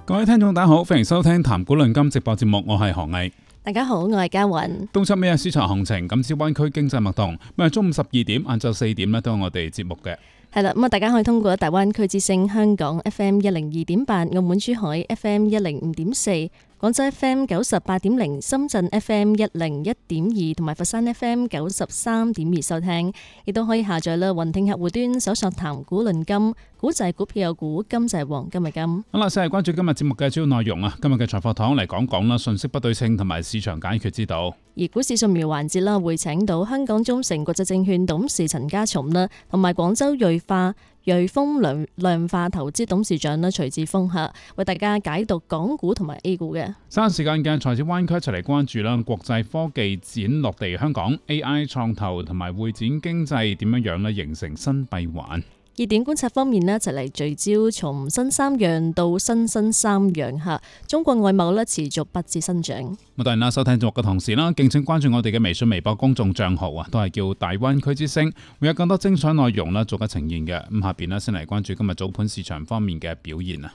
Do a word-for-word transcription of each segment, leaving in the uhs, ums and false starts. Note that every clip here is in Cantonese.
各位聽眾大家好，歡迎收聽談股論金直播節目，我係何毅。 大家好，我係嘉韻。 東七每日市場行情，咁小灣區經濟脈動，咁啊中午十二點、晏晝四點咧都有我哋節目嘅。 係啦，咁啊大家可以通過大灣區之聲香港 F M 一零二點八、澳門珠海 F M 一零五點四、廣州 F M 九十八點零、深圳 F M 一零一點二同埋佛山 F M 九十三點二收聽，亦都可以下載啦雲聽客戶端搜索談股論金，股就係股票有股，金就係黃金嘅金。 好啦，先係關注今日節目嘅主要內容啊。今日嘅財貨堂嚟講講啦，信息不對稱同埋市場解決之道。 而股市掃描環節啦，會請到香港中誠國際證券董事陳家松啦，同埋廣州瑞化瑞豐量量化投資董事長啦徐志峰吓，為大家解讀港股同埋 A 股嘅。 三時間嘅財經灣區一齊嚟關注啦，國際科技展落地香港 A I 創投同埋會展經濟點樣樣咧形成新閉環。 熱點觀察方面咧，一齊嚟聚焦從新三樣到新新三樣吓，中國外貿咧持續不治生長。 咁當然啦，收聽節目嘅同時啦，敬請關注我哋嘅微信、微博公眾賬號啊，都係叫大灣區之聲，會有更多精彩內容啦，逐一呈現嘅。咁下邊咧，先嚟關注今日早盤市場方面嘅表現啊。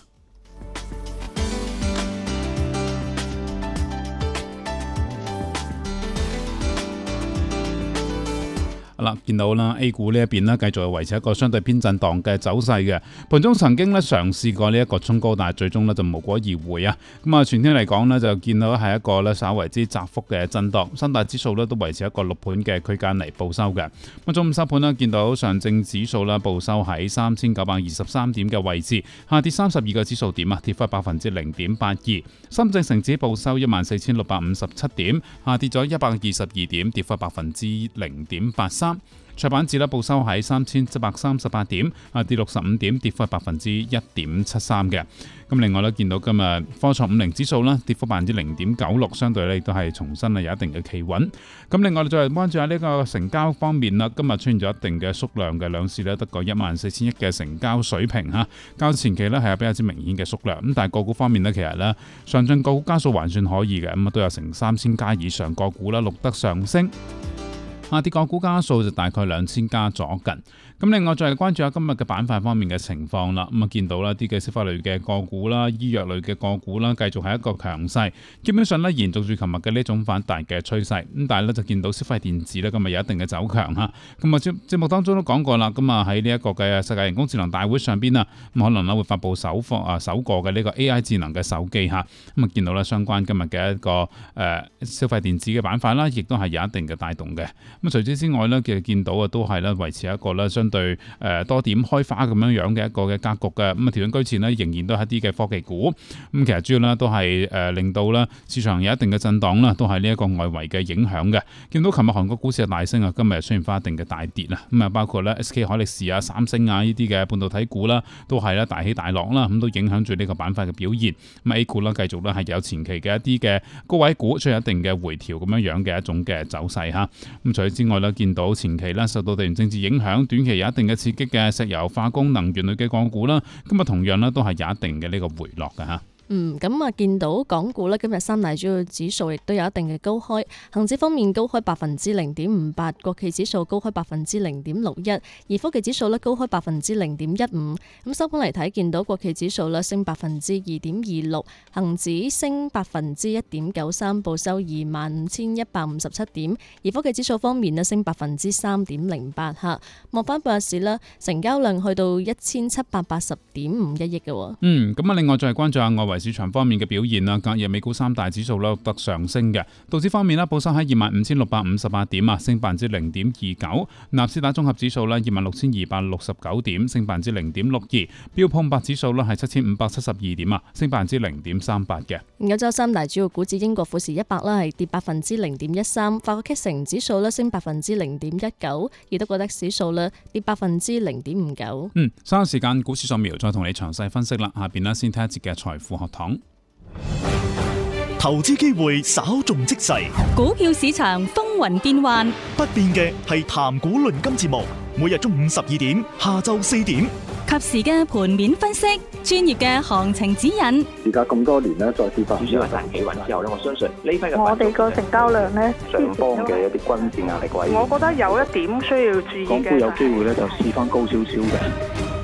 啦，見到啦 A 股呢一邊咧，繼續維持一個相對偏震盪嘅走勢嘅。盤中曾經咧嘗試過呢一個衝高，但係最終咧就無果而回啊。咁啊，全天嚟講咧就見到係一個咧稍為之窄幅嘅震盪，三大指數咧都維持一個六盤嘅區間嚟報收嘅。咁中午收盤咧，見到上證指數啦報收喺三千九百二十三點嘅位置，下跌三十二個指數點啊，跌幅百分之零點八二。深證成指報收一萬四千六百五十七點，下跌咗一百二十二點，跌幅百分之零點八三。創板指咧報收喺三千七百三十八點，啊跌六十五點，跌幅係百分之一點七三嘅。咁另外咧，見到今日科創五零指數啦，跌幅百分之零點九六，相對咧亦都係重新啊有一定嘅企穩。咁另外再嚟關注下呢個成交方面啦，今日出現咗一定嘅縮量嘅，兩市咧得個一萬四千億嘅成交水平嚇，較前期咧係有比較之明顯嘅縮量。咁但係個股方面咧，其實咧上證個股家數還算可以嘅，咁啊都有成三千家以上個股啦錄得上升。下跌個股家數就大概兩千家左近。咁另外再嚟關注下今日嘅板塊方面嘅情況啦。咁啊見到啦啲嘅消費類嘅個股啦、醫藥類嘅個股啦，繼續係一個強勢，基本上咧延續住琴日嘅呢種反彈嘅趨勢。咁但係咧就見到消費電子咧今日有一定嘅走強嚇。咁啊節節目當中都講過啦，咁啊喺呢一個嘅世界人工智能大會上邊啊，咁可能咧會發布首貨啊首個嘅呢個 A I 智能嘅手機嚇。咁啊見到咧相關今日嘅一個誒、呃、消費電子嘅板塊啦，亦都係有一定嘅帶動嘅。咁除此之外咧，其實見到啊都係咧維持一個咧相對誒多點開花咁樣樣嘅一個嘅格局嘅。咁啊調整居前咧，仍然都係一啲嘅科技股。咁其實主要咧都係誒令到咧市場有一定嘅震盪啦，都係呢一個外圍嘅影響嘅。見到琴日韓國股市係大升啊，今日出現翻一定嘅大跌啦。咁啊包括咧 S K 海力士啊、三星啊呢啲嘅半導體股啦，都係咧大起大落啦，咁都影響住呢個板塊嘅表現。咁 A 股啦繼續咧係有前期嘅一啲嘅高位股出現一定嘅回調咁樣樣嘅一種嘅走勢嚇。咁除此之外咧，見到前期咧受到地緣政治影響，短期有一定嘅刺激嘅石油化工能源類嘅個股啦，今日同樣咧都係有一定嘅呢個回落嘅嚇。 嗯，咁啊，見到港股咧，今日三大主要指數亦都有一定嘅高開。恒指方面高開百分之零點五八，國企指數高開百分之零點六一，而科技指數咧高開百分之零點一五。咁收盤嚟睇，見到國企指數咧升百分之二點二六，恒指升百分之一點九三，報收二萬五千一百五十七點。而科技指數方面咧升百分之三點零八嚇。望翻半日市咧，成交量去到一千七百八十點五一億嘅。 嗯，咁啊，另外再係關注下外圍市場方面嘅表現啦，隔夜美股三大指數咧得上升嘅，道指方面咧報收喺二萬五千六百五十八點啊，升百分之零點二九；納斯達克綜合指數咧二萬六千二百六十九點，升百分之零點六二；標普五百指數咧係七千五百七十二點啊，升百分之零點三八嘅。 歐洲三大主要股指英國富時一百啦係跌百分之零點一三，法國 K 城指數咧升百分之零點一九，而德國 D A X 指數咧跌百分之零點五九。 嗯，稍後時間股市掃描再同你詳細分析啦。下邊咧先睇一節嘅財富學堂。 投資機會稍縱即逝， 股票市場風雲變幻， 不變嘅係談股論金節目，每日中午十二點，下晝四點， 及時嘅盤面分析，專業嘅行情指引。 而家咁多年咧，再跌翻， 主要係大企穩之後咧，我相信呢批嘅我哋個成交量咧， 上方嘅一啲均線壓力位， 我覺得有一點需要注意嘅， 港股有機會咧就試翻高少少嘅。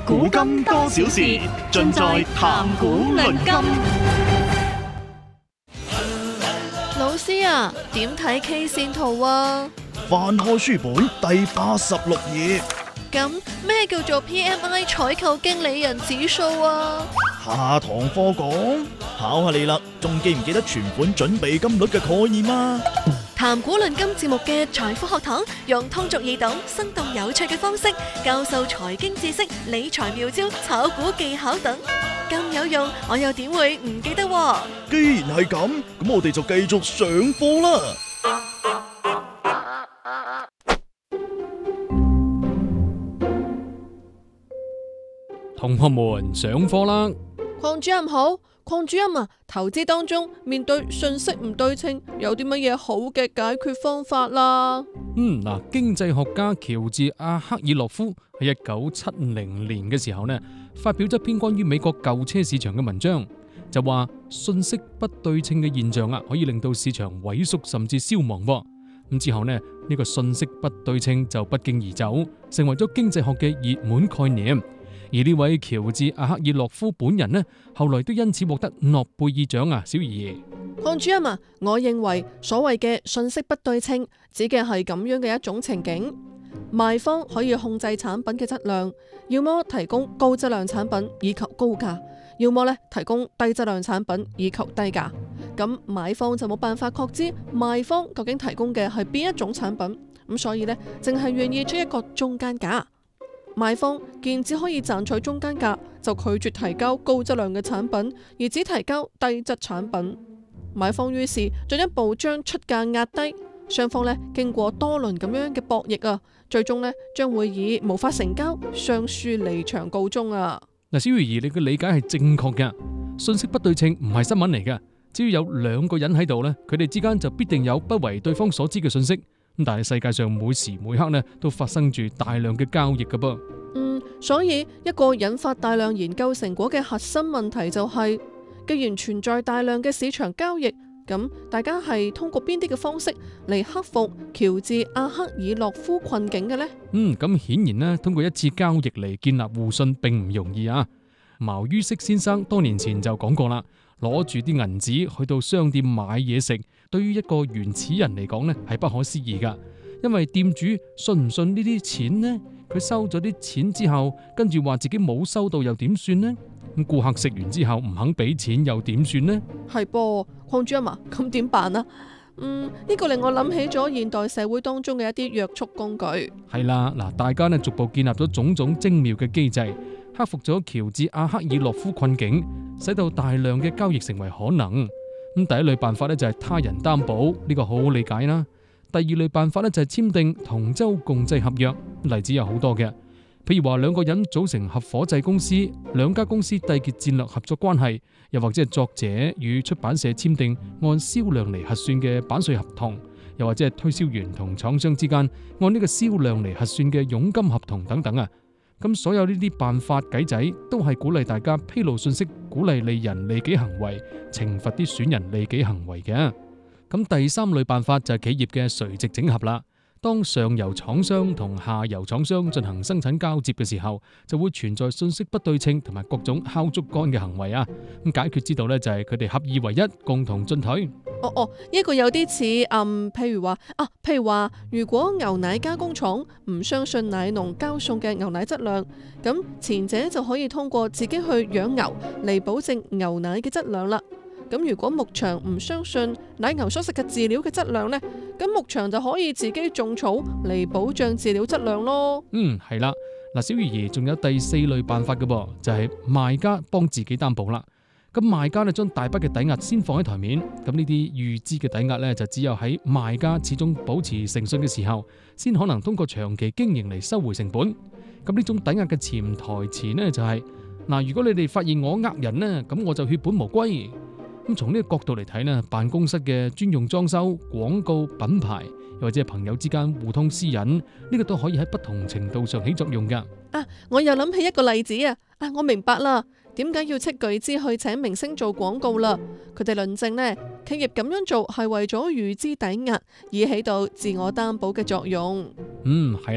古今多少事，盡在談古論今。 老師啊，點睇 K 線圖啊？ 翻開書本第八十六頁。 咁咩叫做 P M I 採購經理人指數啊？ 下堂課講，考下你啦，仲記唔記得存款準備金率嘅概念啊？ 談古論今節目嘅財富學堂，用通俗易懂、生動有趣嘅方式教授財經知識、理財妙招、炒股技巧等，咁有用，我又點會唔記得喎？ 既然係咁，咁我哋就繼續上課啦。 同學們上課啦！ 鄺主任好，鄺主任啊，投資當中面對信息唔對稱，有啲乜嘢好嘅解決方法啦？ 嗯，嗱，經濟學家喬治阿克爾洛夫喺一九七零年嘅時候呢，發表咗一篇關於美國舊車市場嘅文章，就話信息不對稱嘅現象啊，可以令到市場萎縮甚至消亡。咁之後呢，呢個信息不對稱就不脛而走，成為咗經濟學嘅熱門概念。而呢位喬治阿克爾洛夫本人呢，後來都因此獲得諾貝爾獎啊！小儀， 鄺主任啊，我認為所謂嘅信息不對稱，指嘅係咁樣嘅一種情景：賣方可以控制產品嘅質量，要麼提供高質量產品以求高價，要麼咧提供低質量產品以求低價。咁買方就冇辦法確知賣方究竟提供嘅係邊一種產品，咁所以呢，淨係願意出一個中間價。賣方見只可以賺取中間價，就拒絕提交高質量嘅產品，而只提交低質產品。買方於是進一步將出價壓低，雙方呢經過多輪咁樣嘅博弈啊，最終呢將會以無法成交、雙輸離場告終啊！ 嗱，小儀，你嘅理解係正確嘅，信息不對稱唔係新聞嚟嘅，只要有兩個人喺度呢，佢哋之間就必定有不為對方所知嘅信息。咁但係世界上每時每刻呢都發生住大量嘅交易㗎噃。 嗯，所以一個引發大量研究成果嘅核心問題就係，既然存在大量嘅市場交易，咁大家係通過邊啲嘅方式嚟克服喬治阿克爾洛夫困境嘅呢？ 嗯，咁顯然呢，通過一次交易嚟建立互信並唔容易啊。茅于軾先生多年前就講過啦，攞住啲銀紙去到商店買嘢食，對於一個原始人嚟講呢係不可思議噶，因為店主信唔信呢啲錢呢？佢收咗啲錢之後，跟住話自己冇收到又點算呢？咁顧客食完之後唔肯俾錢又點算呢？ 係噃，鄺主任啊，咁點辦啊？嗯，呢個令我諗起咗現代社會當中嘅一啲約束工具。 係啦，嗱，大家呢逐步建立咗種種精妙嘅機制，克服咗喬治阿克爾洛夫困境，使到大量嘅交易成為可能。咁第一類辦法呢，就係他人擔保，呢個好好理解啦。第二類辦法呢，就係簽訂同舟共濟合約，例子有好多嘅，譬如話兩個人組成合夥制公司，兩家公司締結戰略合作關係，又或者係作者與出版社簽訂按銷量嚟核算嘅版稅合同，又或者係推銷員同廠商之間按呢個銷量嚟核算嘅佣金合同等等啊。咁所有呢啲辦法計仔都係鼓勵大家披露信息，鼓勵利人利己行為，懲罰啲損人利己行為嘅。咁第三類辦法就係企業嘅垂直整合啦。當上游廠商同下游廠商進行生產交接嘅時候，就會存在信息不對稱同埋各種敲竹竿嘅行為啊。咁解決之道呢，就係佢哋合二為一，共同進退。 哦哦，呢個有啲似嗯，譬如話啊，譬如話，如果牛奶加工廠唔相信奶農交送嘅牛奶質量，咁前者就可以通過自己去養牛嚟保證牛奶嘅質量啦。咁如果牧場唔相信奶牛所食嘅飼料嘅質量呢，咁牧場就可以自己種草嚟保障飼料質量咯。 嗯，係啦，嗱，小魚兒仲有第四類辦法嘅噃，就係賣家幫自己擔保啦。咁賣家呢將大筆嘅抵押先放喺台面，咁呢啲預支嘅抵押呢，就只有喺賣家始終保持誠信嘅時候，先可能通過長期經營嚟收回成本。咁呢種抵押嘅潛台詞呢，就係嗱，如果你哋發現我呃人呢，咁我就血本無歸。咁從呢個角度嚟睇呢，辦公室嘅專用裝修、廣告、品牌，又或者係朋友之間互通私隱，呢個都可以喺不同程度上起作用噶。 啊，我又諗起一個例子啊！啊，我明白啦，點解要斥巨資去請明星做廣告啦？佢哋論證呢，企業咁樣做係為咗預支抵押，以起到自我擔保嘅作用。 嗯，係啦，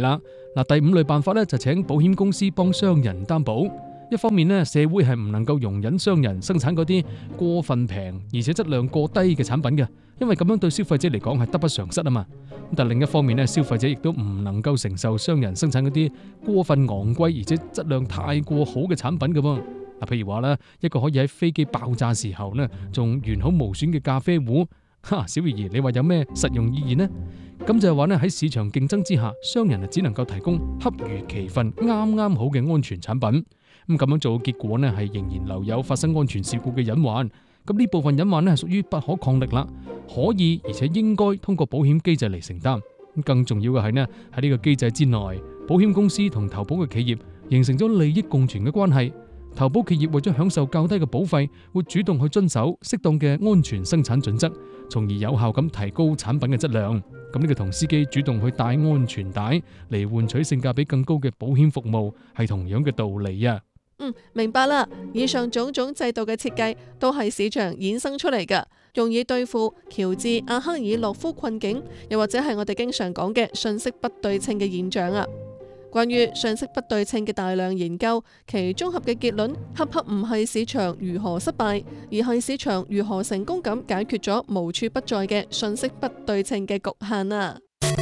嗱，第五類辦法咧就請保險公司幫商人擔保。一方面咧，社會係唔能夠容忍商人生產嗰啲過分平而且質量過低嘅產品嘅，因為咁樣對消費者嚟講係得不償失啊嘛。但另一方面咧，消費者亦都唔能夠承受商人生產嗰啲過分昂貴而且質量太過好嘅產品嘅噃。嗱，譬如話咧，一個可以喺飛機爆炸時候咧仲完好無損嘅咖啡壺，哈，小怡怡，你話有咩實用意義呢？咁就係話咧，喺市場競爭之下，商人啊只能夠提供恰如其分、啱啱好嘅安全產品。咁咁樣做嘅結果呢，係仍然留有發生安全事故嘅隱患。咁呢部分隱患呢，係屬於不可抗力啦，可以而且應該通過保險機制嚟承擔。更重要嘅係呢，喺呢個機制之內，保險公司同投保嘅企業形成咗利益共存嘅關係。投保企業為咗享受較低嘅保費，會主動去遵守適當嘅安全生產準則，從而有效咁提高產品嘅質量。咁呢個同司機主動去帶安全帶嚟換取性價比更高嘅保險服務，係同樣嘅道理啊。 嗯，明白啦。以上種種制度嘅設計都係市場衍生出嚟㗎，用以對付喬治阿克爾諾夫困境，又或者係我哋經常講嘅信息不對稱嘅現象啊。關於信息不對稱嘅大量研究，其綜合嘅結論，恰恰唔係市場如何失敗，而係市場如何成功咁解決咗無處不在嘅信息不對稱嘅局限啊！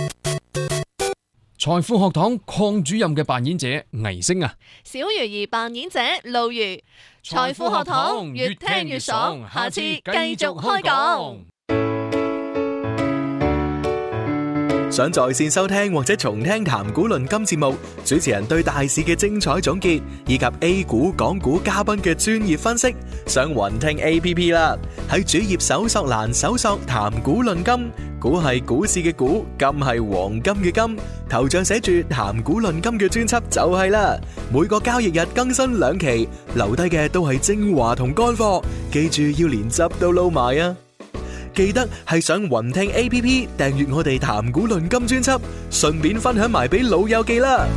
財富學堂鄺主任嘅扮演者倪星啊， 小魚兒扮演者露如，財富學堂越聽越爽，下次繼續開講。 想在線收聽或者重聽談股論金節目，主持人對大市嘅精彩總結，以及 A 股、港股嘉賓嘅專業分析，上雲聽 A P P 啦。喺主頁搜索欄搜索談股論金，股係股市嘅股，金係黃金嘅金，頭像寫住談股論金嘅專輯就係啦。每個交易日更新兩期，留低嘅都係精華同乾貨，記住要連汁都撈埋啊！記得係上雲聽 A P P 訂閱我哋談股論金專輯，順便分享埋俾老友記啦。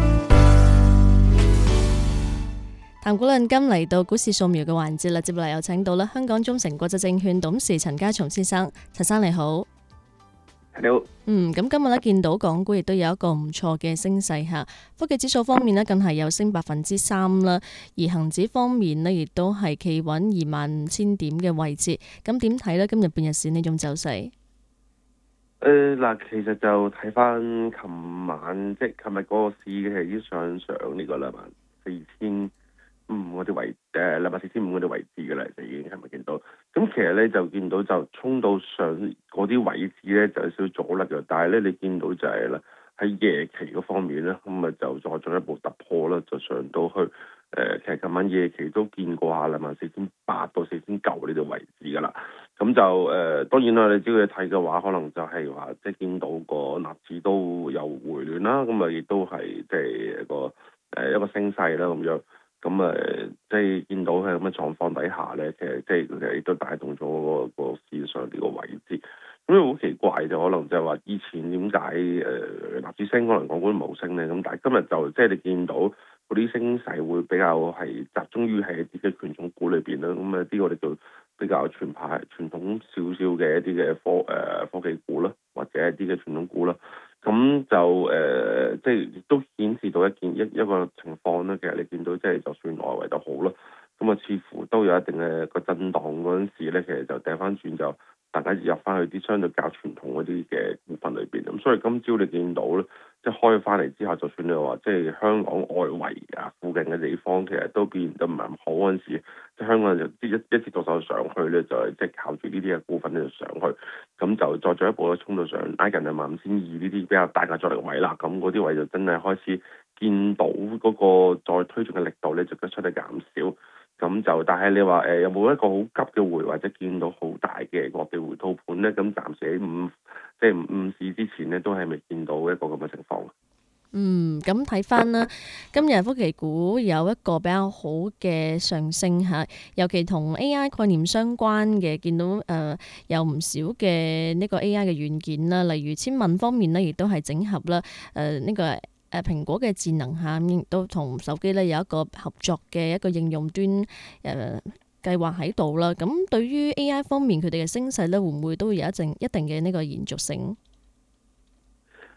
談股論金嚟到股市掃描嘅環節啦，接落嚟有請到啦香港中誠國際證券董事陳家松先生，陳生你好。 你好。 嗯，咁今日咧見到港股亦都有一個唔錯嘅升勢吓，科技指數方面咧更係有升百分之三啦，而恒指方面咧亦都係企穩二萬五千點嘅位置。咁點睇咧？今日半日市呢種走勢？ 誒嗱、呃，其實就睇翻琴晚，即係琴日嗰個市嘅係已經上上呢個兩萬四千五嗰啲位，誒兩萬四千五嗰啲位置嘅啦，就已經係咪見到？咁其實咧就見到就衝到上嗰啲位置咧就有少少阻力嘅，但係咧你見到就係啦喺夜期嗰方面咧，咁啊就再進一步突破啦，就上到去誒、呃，其實琴晚夜期都見過下兩萬四千八到四千九呢啲位置噶啦。咁就誒、呃、當然啦，你只要睇嘅話，可能就係話即係見到個納指都有回暖啦，咁啊亦都係即係一個誒、呃、一個升勢啦咁樣。咁誒、呃，即係見到喺咁嘅狀況底下咧，其實即係其實亦都帶動咗個個市上呢個位置。咁好奇怪就可能就係話以前點解誒納指升，可能港股冇升咧？咁但係今日就即係你見到嗰啲升勢會比較係集中於係一啲嘅權重股裏邊啦。咁啊啲我哋就比較傳派傳統少少嘅一啲嘅科誒、呃、科技股啦，或者一啲嘅傳統股啦。咁就誒、呃，即係亦都顯示到一件一一個情況咧。其實你見到即係就算外圍都好啦，咁啊似乎都有一定嘅個震盪嗰陣時咧，其實就掟翻轉就大家入翻去啲相對較傳統嗰啲嘅股份裏邊。咁所以今朝你見到咧，即係開翻嚟之後，就算你話即係香港外圍啊附近嘅地方，其實都變得唔係咁好嗰陣時，即係香港人就一一直到手上去咧，就係即係靠住呢啲嘅股份咧就上去，咁就再進一步咧衝到上挨近兩萬五千二呢啲比較大嘅阻力位啦。咁嗰啲位就真係開始見到嗰個再推進嘅力度咧，就出得減少。咁就但係你話誒、呃、有冇一個好急嘅回，或者見到好大嘅落地回吐盤咧？咁暫時喺五即係五市之前咧，都係未見到一個咁嘅情況。 嗯，咁睇翻啦，今日科技股有一個比較好嘅上升嚇，尤其同 A I 概念相關嘅，見到誒、呃、有唔少嘅呢個 A I 嘅軟件啦，例如千問方面呢，亦都係整合啦，誒、呃、呢、這個誒蘋果嘅智能下面亦都同手機咧有一個合作嘅一個應用端誒、呃、計劃喺度啦。咁對於 A I 方面佢哋嘅升勢咧，會唔會都會有一定一定嘅呢個延續性？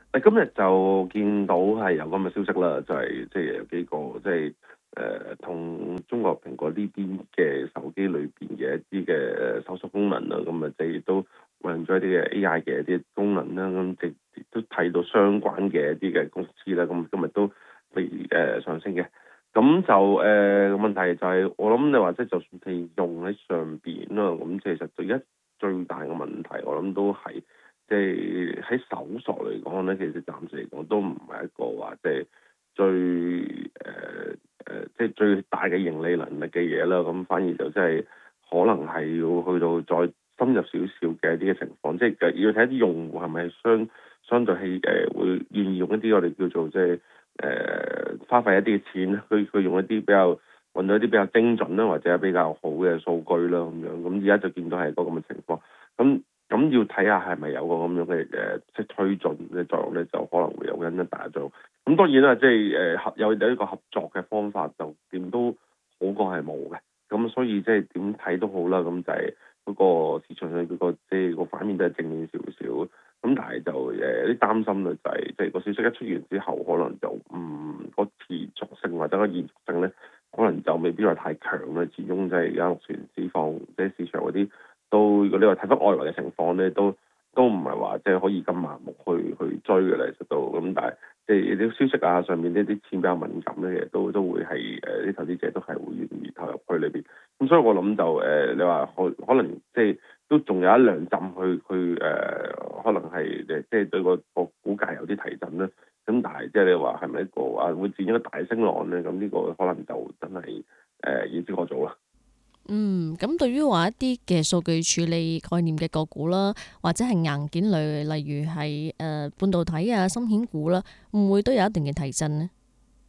誒今日就見到係有咁嘅消息啦，就係即係有幾個即係誒同中國蘋果呢邊嘅手機裏邊嘅一啲嘅搜索功能啦，咁啊即係亦都運用咗一啲嘅 A I 嘅一啲功能啦，咁即係都睇到相關嘅一啲嘅公司啦，咁今日都被誒、呃、上升嘅。咁就誒、呃、問題就係、是、我諗你話即係就算係用喺上邊啦，咁其實最一最大嘅問題我諗都係。即係喺搜索嚟講咧，其實暫時嚟講都唔係一個話即係最誒誒、呃，即係最大嘅盈利能力嘅嘢啦。咁反而就即係可能係要去到再深入少少嘅一啲嘅情況，即係要睇一啲用戶係咪相相對係誒、呃、會願意用一啲我哋叫做即係誒花費一啲嘅錢，佢佢用一啲比較揾到一啲比較精準啦，或者比較好嘅數據啦咁樣。咁而家就見到係個咁嘅情況，咁。咁要睇下係咪有個咁樣嘅誒，即係推進嘅作用咧，就可能會有因一大作用。咁當然啦，即係誒合有有一個合作嘅方法，就點都好過係冇嘅。咁所以即係點睇都好啦。咁就係嗰個市場上嗰個即係個反面都係正面少少。咁但係就誒有啲擔心咧，就係即係個消息一出現之後，可能就唔個持續性或者個延續性咧，可能就未必話太強啦。始終即係而家目前市況即係市場嗰啲。都如果你話睇翻外圍嘅情況咧，都都唔係話即係可以咁盲目去去追嘅啦，其實都咁，但係即係啲消息啊上面呢啲錢比較敏感咧，其實都都會係誒啲投資者都係會願意投入去裏邊。咁所以我諗就誒、呃，你話可可能即係都仲有一兩浸去去誒、呃，可能係誒即係對個個股價有啲提振啦。咁但係即係你話係咪一個話會展一個大升浪咧？咁呢個可能就真係誒言之過早啦。 嗯，咁對於話一啲嘅數據處理概念嘅個股啦，或者係硬件類，例如係誒、呃、半導體啊、芯片股啦，會唔會都有一定嘅提振呢？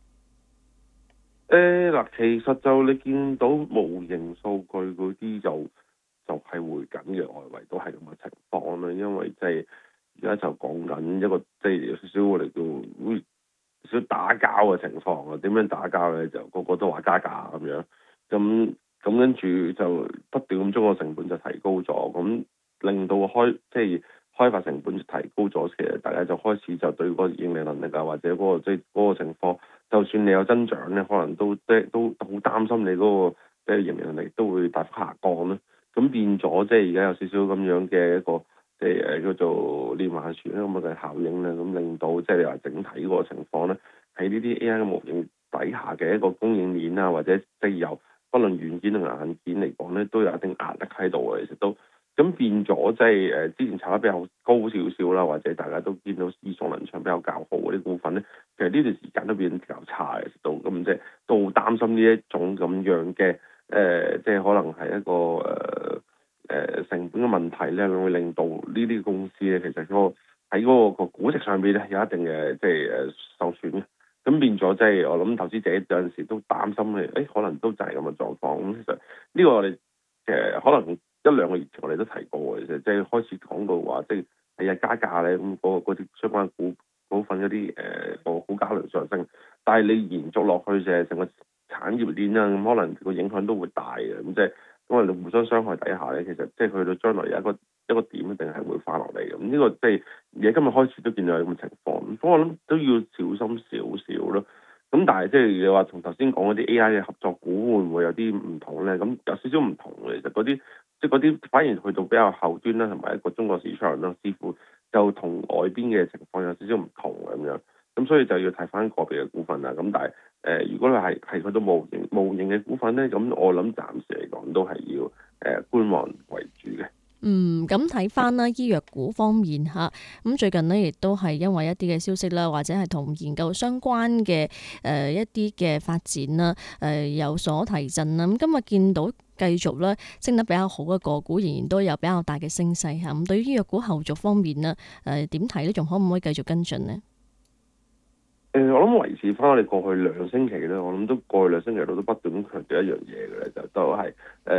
誒嗱、呃，其實就你見到模型數據嗰啲就就係回緊嘅，外圍都係咁嘅情況啦。因為即係而家就講緊一個即係有少少我哋叫會少少打交嘅情況啊。點樣打交咧？就個個都話加價咁樣咁。咁跟住就不斷咁將個成本就提高咗，咁令到開即係開發成本就提高咗，其實大家就開始就對個盈利能力啊，或者嗰、嗰個即係嗰個情況，就算你有增長咧，可能都即係都好擔心你嗰、嗰個即係盈利能力都會大幅下降啦。咁變咗即係而家有少少咁樣嘅一個即係誒叫做連環船咁嘅效應咧，咁令到即係你話整體嗰個情況咧，喺呢啲 A I 嘅模型底下嘅一個供應鏈啊，或者即係由不論軟件同硬件嚟講咧，都有一定壓力喺度嘅，其實都咁變咗，即係誒之前炒得比較高少少啦，或者大家都見到耳熟能詳比較較好嗰啲股份咧，其實呢段時間都變得比較差嘅，其實都咁即係都好擔心呢一種咁樣嘅誒、呃，即係可能係一個誒誒、呃呃、成本嘅問題咧，會令到呢啲公司咧，其實嗰個喺嗰個個估值上邊咧有一定嘅即係誒受損嘅。咁變咗，即係我諗投資者有陣時都擔心嘅，誒、欸、可能都就係咁嘅狀況。咁其實呢個我哋誒可能一兩個月前我哋都提過嘅，即係開始講到話，即係係日加價咧，咁嗰嗰啲相關股股份嗰啲誒個股價量上升，但係你延續落去就係成個產業鏈啦，咁可能個影響都會大嘅。咁即係因為你互相傷害底下咧，其實即係去到將來有一個一個點一定係會翻落嚟嘅。咁呢個即係而家今日開始都見到有咁嘅情況，咁我諗都要小心少少咯。咁但係即係你話同頭先講嗰啲 A I 嘅合作股會唔會有啲唔同咧？咁有少少唔同嘅，其實嗰啲即係嗰啲反而去到比較後端啦，同埋一個中國市場啦，似乎就同外邊嘅情況有少少唔同嘅咁樣。咁所以就要睇翻個別嘅股份啦。咁但係誒、呃，如果你係係去到模型模型嘅股份咧，咁我諗暫時嚟講都係要誒、呃、觀望為主嘅。 嗯，咁睇翻啦，醫藥股方面嚇，咁最近呢亦都係因為一啲嘅消息啦，或者係同研究相關嘅誒、呃、一啲嘅發展啦，誒、呃、有所提振啦。咁今日見到繼續咧升得比較好嘅個股，仍然都有比較大嘅升勢嚇。咁對於醫藥股後續方面呢，誒點睇呢？仲可唔可以繼續跟進呢？ 誒、呃，我諗維持翻我哋過去兩星期咧，我諗都過去兩星期度都不斷強調一樣嘢嘅咧，就都係誒。呃